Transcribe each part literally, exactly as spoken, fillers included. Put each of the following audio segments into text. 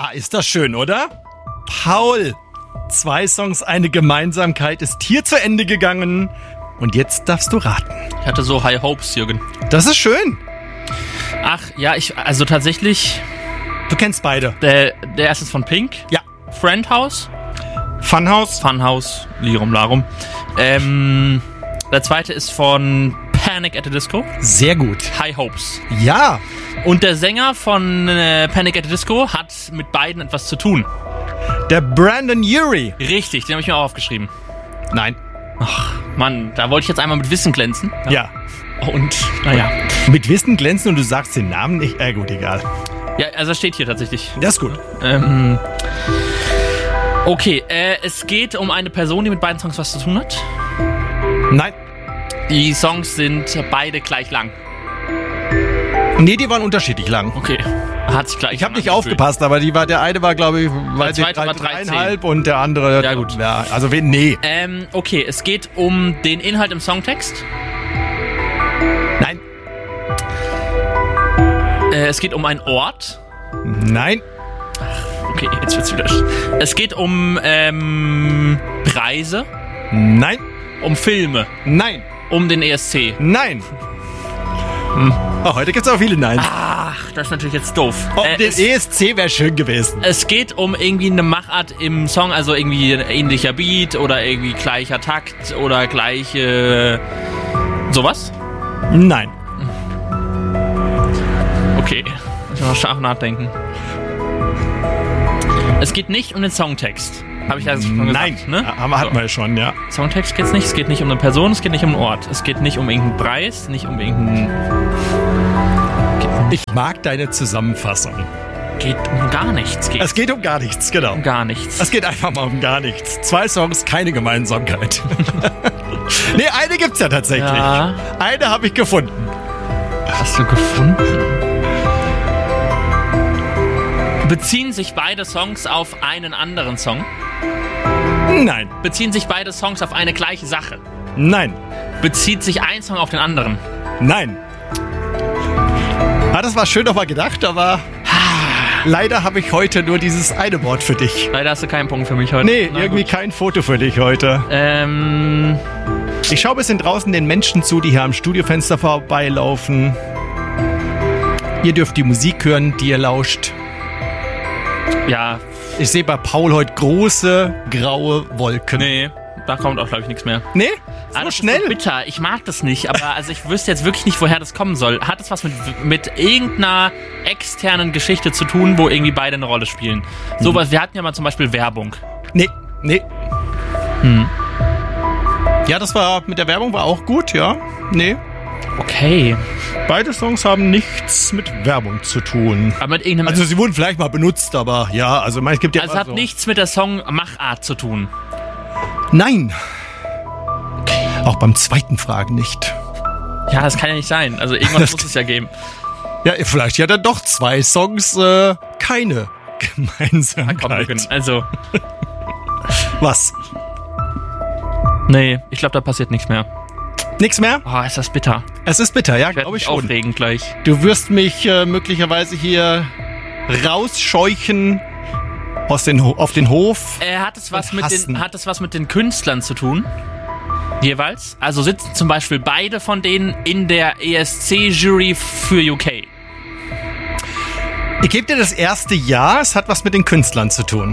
Ah, ist das schön, oder? Paul, zwei Songs, eine Gemeinsamkeit ist hier zu Ende gegangen. Und jetzt darfst du raten. Ich hatte so High Hopes, Jürgen. Das ist schön. Ach, ja, ich, also tatsächlich... Du kennst beide. Der, der erste ist von Pink. Ja. Friend House. Funhouse. Funhouse, Lirum Larum. Ähm, der zweite ist von Panic at the Disco. Sehr gut. High Hopes. Ja. Und der Sänger von äh, Panic at the Disco hat mit beiden etwas zu tun. Der Brandon Urie. Richtig, den habe ich mir auch aufgeschrieben. Nein. Ach, Mann, da wollte ich jetzt einmal mit Wissen glänzen. Ja. Und, naja. Mit Wissen glänzen und du sagst den Namen nicht? Äh, gut, egal. Ja, also steht hier tatsächlich. Das ist gut. Ähm, okay, äh, es geht um eine Person, die mit beiden Songs was zu tun hat. Nein. Die Songs sind beide gleich lang. Nee, die waren unterschiedlich lang. Okay. Hat sich gleich Ich habe nicht aufgepasst, aber die war, der eine war, glaube ich, weil Der zweite drei, war dreieinhalb und der andere... Ja, gut. Ja, also, wen- nee. Ähm, okay, es geht um den Inhalt im Songtext. Nein. Äh, es geht um einen Ort. Nein. Okay, jetzt wird's wieder. sch- Es geht um ähm, Preise, Nein. um Filme, Nein. um den E S C. Nein. Hm. Oh, heute gibt's auch viele Neins. Ach, das ist natürlich jetzt doof. Oh, Äh, der es, E S C wäre schön gewesen. es geht um irgendwie eine Machart im Song, also irgendwie ein ähnlicher Beat oder irgendwie gleicher Takt oder gleiche... sowas? Nein. Okay, ich muss mal scharf nachdenken. Es geht nicht um den Songtext. Habe ich ja schon gesagt, Nein. ne? Aber So. hatten wir schon, ja. Songtext geht's nicht, es geht nicht um eine Person, es geht nicht um einen Ort, es geht nicht um irgendeinen Preis, nicht um irgendeinen... Ich mag deine Zusammenfassung. Geht um gar nichts. Geht Es geht um gar nichts, genau. um gar nichts. Es geht einfach mal um gar nichts. Zwei Songs, keine Gemeinsamkeit. Nee, eine gibt's ja tatsächlich. Ja. Eine habe ich gefunden. Hast du gefunden? Beziehen sich beide Songs auf einen anderen Song? Nein. Beziehen sich beide Songs auf eine gleiche Sache? Nein. Bezieht sich ein Song auf den anderen? Nein. Ah, das war schön nochmal gedacht, aber leider habe ich heute nur dieses eine Wort für dich. Leider hast du keinen Punkt für mich heute. Nee, Na irgendwie gut. kein Foto für dich heute. Ähm, Ich schaue ein bisschen draußen den Menschen zu, die hier am Studiofenster vorbeilaufen. Ihr dürft die Musik hören, die ihr lauscht. ja, Ich sehe bei Paul heute große, graue Wolken. nee, da kommt auch, glaube ich, nichts mehr. Nee? Ah, So das schnell? ist so bitter. Ich mag das nicht, aber also ich wüsste jetzt wirklich nicht, woher das kommen soll. Hat es was mit, mit irgendeiner externen Geschichte zu tun, wo irgendwie beide eine Rolle spielen? Sowas, wir hatten ja mal zum Beispiel Werbung. Nee, nee. Hm. Ja, das war mit der Werbung war auch gut, ja. Nee. Okay. Beide Songs haben nichts mit Werbung zu tun. Aber mit irgendeinem... Also sie wurden vielleicht mal benutzt, aber ja, also es gibt ja also es immer hat so. nichts mit der Songmachart zu tun. Nein. Auch beim zweiten Fragen nicht. Ja, das kann ja nicht sein. Also irgendwas muss es ja geben. Ja, vielleicht ja dann doch zwei Songs, äh, keine Komm, Gemeinsamkeit. Jürgen, also... Was? Nee, ich glaube, da passiert nichts mehr. Nix mehr? Oh, ist das bitter. Es ist bitter, ja, Ich werde glaube ich mich schon. aufregen gleich. Du wirst mich äh, möglicherweise hier rausscheuchen aus den Ho- auf den Hof. Äh, hat es was Und mit hassen. den, hat es was mit den Künstlern zu tun? Jeweils? Also sitzen zum Beispiel beide von denen in der E S C-Jury für U K. Ich gebe dir das erste Ja, es hat was mit den Künstlern zu tun.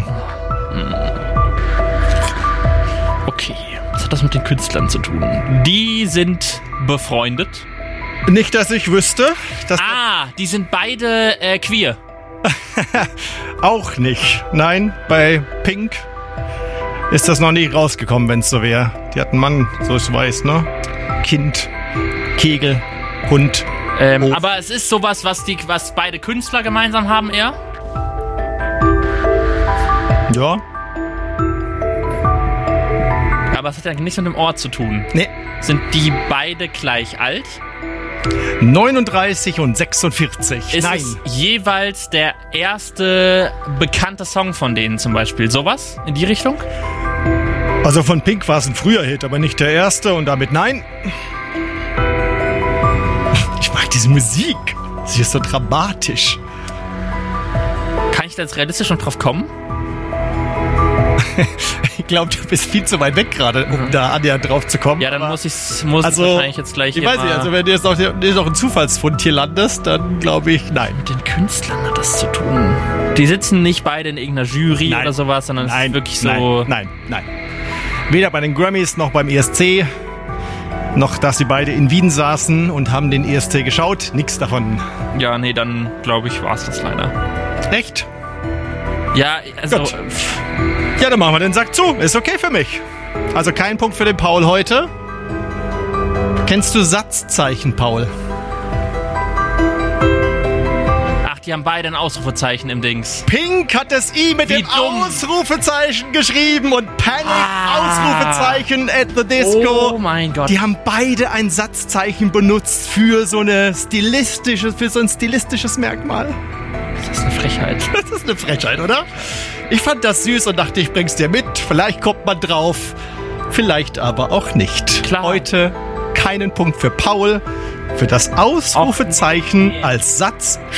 Okay, was hat das mit den Künstlern zu tun? Die sind befreundet. Nicht, dass ich wüsste. Das Ah, die sind beide äh, queer. auch nicht. Nein, bei Pink ist das noch nie rausgekommen, wenn es so wäre. Die hat einen Mann, so ich weiß, ne? Kind, Kegel, Hund. Ähm, Hof. aber es ist sowas, was, die, was beide Künstler gemeinsam haben, eher. Ja. Aber es hat ja nichts mit dem Ort zu tun. Nee. Sind die beide gleich alt? neununddreißig und sechsundvierzig. Ist Nein. es jeweils der erste bekannte Song von denen zum Beispiel? Sowas in die Richtung? Also von Pink war es ein früher Hit, aber nicht der erste und damit nein. Ich mag diese Musik. Sie ist so dramatisch. Kann ich da jetzt realistisch noch drauf kommen? Ich glaube, du bist viel zu weit weg gerade, um mhm. da annähernd drauf zu kommen. Ja, dann muss ich muss also, wahrscheinlich jetzt gleich Ich hier weiß nicht, also wenn du jetzt noch, jetzt noch einen Zufallsfund hier landest, dann glaube ich, nein. Mit den Künstlern hat das zu tun. Die sitzen nicht beide in irgendeiner Jury nein. oder sowas, sondern nein, es ist wirklich nein, so... Nein, nein, nein. Weder bei den Grammys noch beim E S C, noch dass sie beide in Wien saßen und haben den E S C geschaut. Nix davon. Ja, nee, dann glaube ich, war es das leider. Echt? Ja, also... Gut. Ja, dann machen wir den Sack zu. Ist okay für mich. Also kein Punkt für den Paul heute. Kennst du Satzzeichen, Paul? Ach, die haben beide ein Ausrufezeichen im Dings. Pink hat das I mit Wie dem dumm. Ausrufezeichen geschrieben und Panic Ah. Ausrufezeichen at the Disco. Oh mein Gott. Die haben beide ein Satzzeichen benutzt für so eine stilistische, für so ein stilistisches Merkmal. Das ist eine Frechheit. Das ist eine Frechheit, oder? Ich fand das süß und dachte, ich bring's dir mit. Vielleicht kommt man drauf, vielleicht aber auch nicht. Klar. Heute keinen Punkt für Paul, für das Ausrufezeichen Och, nee. als Satz